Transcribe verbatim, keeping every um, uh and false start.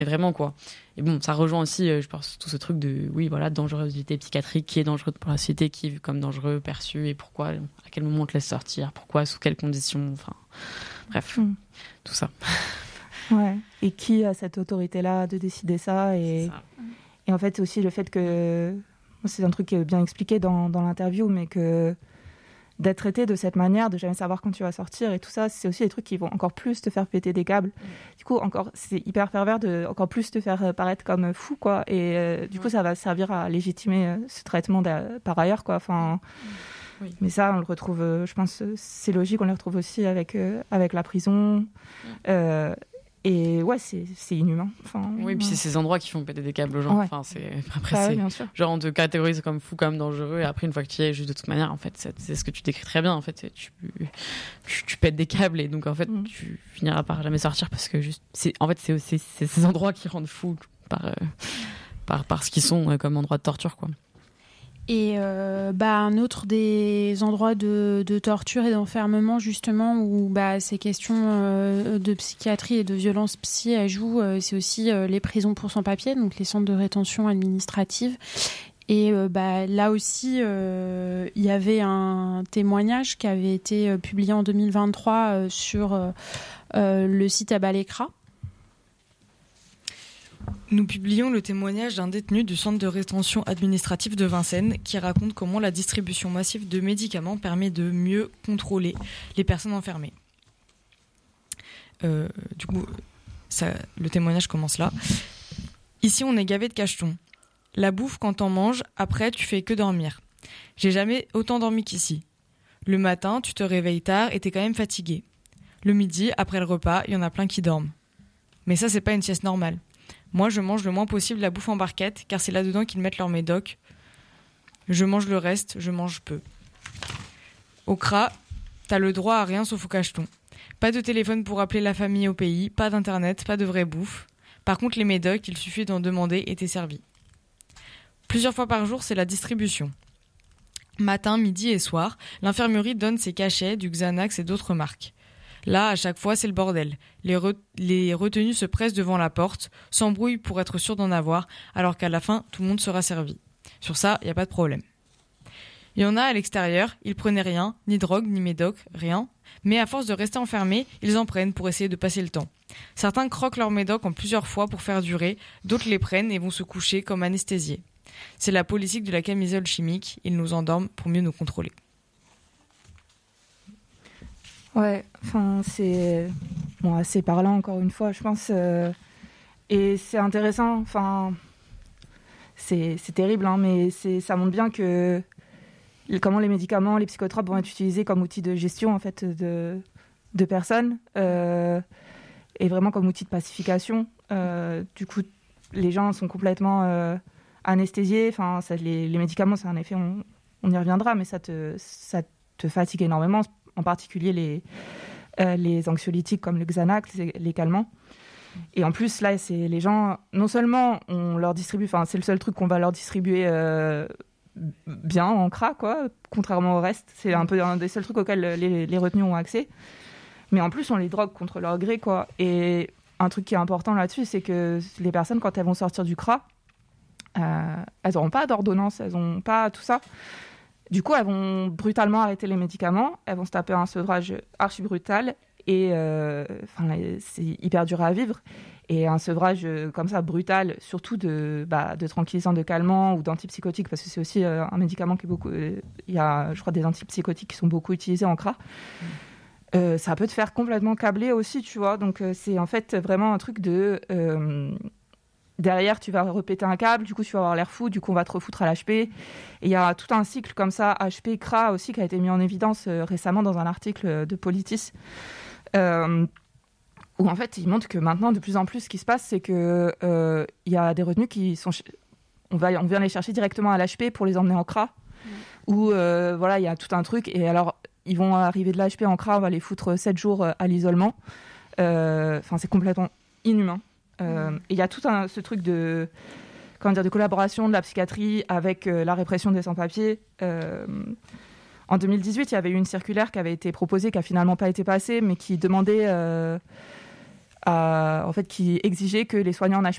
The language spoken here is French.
vraiment, quoi. Et bon, ça rejoint aussi, euh, je pense, tout ce truc de, oui, voilà, dangerosité psychiatrique, qui est dangereux pour la société, qui est vu comme dangereux, perçu, et pourquoi, à quel moment on te laisse sortir, pourquoi, sous quelles conditions, enfin, bref, mm. tout ça. Ouais. Et qui a cette autorité-là de décider ça et, ça. et en fait, aussi le fait que, c'est un truc qui est bien expliqué dans, dans l'interview, mais que d'être traité de cette manière, de jamais savoir quand tu vas sortir et tout ça, c'est aussi des trucs qui vont encore plus te faire péter des câbles. Mmh. Du coup, encore, c'est hyper pervers de encore plus te faire paraître comme fou, quoi. Et euh, du ouais. coup, ça va servir à légitimer euh, ce traitement de, par ailleurs, quoi. Enfin, mmh. oui. Mais ça, on le retrouve, euh, je pense, c'est logique, on le retrouve aussi avec, euh, avec la prison. Mmh. Euh, Et ouais, c'est, c'est inhumain. Enfin, oui, puis ouais. c'est ces endroits qui font péter des câbles aux gens. Ouais. Enfin, c'est... Après, bah, c'est ouais, genre on te catégorise comme fou, comme dangereux, et après, une fois que tu y es, juste de toute manière, en fait, c'est, c'est ce que tu décris très bien. En fait, tu, tu, tu pètes des câbles, et donc en fait, mm. tu finiras par jamais sortir parce que juste, c'est, en fait, c'est, c'est, c'est ces endroits qui rendent fou par, euh, par, par ce qu'ils sont euh, comme endroits de torture, quoi. Et euh, bah, un autre des endroits de, de torture et d'enfermement, justement, où bah, ces questions euh, de psychiatrie et de violence psy elles jouent, euh, c'est aussi euh, les prisons pour sans-papiers, donc les centres de rétention administrative. Et euh, bah, là aussi, il euh, y avait un témoignage qui avait été euh, publié en deux mille vingt-trois euh, sur euh, euh, le site Abalekra. Nous publions le témoignage d'un détenu du centre de rétention administrative de Vincennes qui raconte comment la distribution massive de médicaments permet de mieux contrôler les personnes enfermées. Euh, du coup, ça, le témoignage commence là. Ici, on est gavé de cachetons. La bouffe, quand t'en manges, après, tu fais que dormir. J'ai jamais autant dormi qu'ici. Le matin, tu te réveilles tard et t'es quand même fatigué. Le midi, après le repas, il y en a plein qui dorment. Mais ça, c'est pas une sieste normale. Moi, je mange le moins possible la bouffe en barquette, car c'est là-dedans qu'ils mettent leur médoc. Je mange le reste, je mange peu. Au C R A, t'as le droit à rien sauf au cacheton. Pas de téléphone pour appeler la famille au pays, pas d'internet, pas de vraie bouffe. Par contre, les médocs, il suffit d'en demander et t'es servi. Plusieurs fois par jour, c'est la distribution. Matin, midi et soir, l'infirmerie donne ses cachets, du Xanax et d'autres marques. Là, à chaque fois, c'est le bordel. Les, re- les retenus se pressent devant la porte, s'embrouillent pour être sûrs d'en avoir, alors qu'à la fin, tout le monde sera servi. Sur ça, il n'y a pas de problème. Il y en a à l'extérieur, ils prenaient rien, ni drogue, ni médoc, rien. Mais à force de rester enfermés, ils en prennent pour essayer de passer le temps. Certains croquent leur médoc en plusieurs fois pour faire durer, d'autres les prennent et vont se coucher comme anesthésiés. C'est la politique de la camisole chimique, ils nous endorment pour mieux nous contrôler. Ouais, enfin, c'est bon, assez parlant, encore une fois, je pense. Euh... Et c'est intéressant, enfin, c'est, c'est terrible, hein, mais c'est, ça montre bien que comment les médicaments, les psychotropes vont être utilisés comme outil de gestion, en fait, de, de personnes, euh, et vraiment comme outil de pacification. Euh, du coup, les gens sont complètement euh, anesthésiés. Enfin, ça, les, les médicaments, c'est un effet, on, on y reviendra, mais ça te, ça te fatigue énormément, en particulier les, euh, les anxiolytiques comme le Xanax, les, les calmants. Et en plus, là, c'est les gens, non seulement on leur distribue, enfin, c'est le seul truc qu'on va leur distribuer euh, bien en C R A, quoi, contrairement au reste. C'est un peu un des seuls trucs auxquels les, les retenus ont accès. Mais en plus, on les drogue contre leur gré, quoi. Et un truc qui est important là-dessus, c'est que les personnes, quand elles vont sortir du C R A, euh, elles n'auront pas d'ordonnance, elles n'ont pas tout ça. Du coup, elles vont brutalement arrêter les médicaments, elles vont se taper un sevrage archi brutal, et euh, c'est hyper dur à vivre. Et un sevrage comme ça, brutal, surtout de, bah, de tranquillisants, de calmants ou d'antipsychotiques, parce que c'est aussi euh, un médicament qui est beaucoup... Il euh, y a, je crois, des antipsychotiques qui sont beaucoup utilisés en C R A. Mmh. Euh, ça peut te faire complètement câbler aussi, tu vois. Donc, euh, c'est en fait vraiment un truc de... Euh, derrière, tu vas repéter un câble, du coup, tu vas avoir l'air fou, du coup, on va te refoutre à l'H P. Et il y a tout un cycle comme ça, H P, C R A aussi, qui a été mis en évidence euh, récemment dans un article de Politis, euh, où en fait, il montre que maintenant, de plus en plus, ce qui se passe, c'est qu'il euh, y a des retenus qui sont... Ch- on, va, on vient les chercher directement à l'H P pour les emmener en C R A, mmh. où euh, voilà, il y a tout un truc. Et alors, ils vont arriver de l'H P en C R A, on va les foutre sept jours à l'isolement. Enfin, euh, c'est complètement inhumain. Euh, et il y a tout un, ce truc de, comment dire, de collaboration de la psychiatrie avec euh, la répression des sans-papiers. Euh, en deux mille dix-huit, il y avait eu une circulaire qui avait été proposée, qui n'a finalement pas été passée, mais qui demandait, euh, à, en fait, qui exigeait que les soignants en H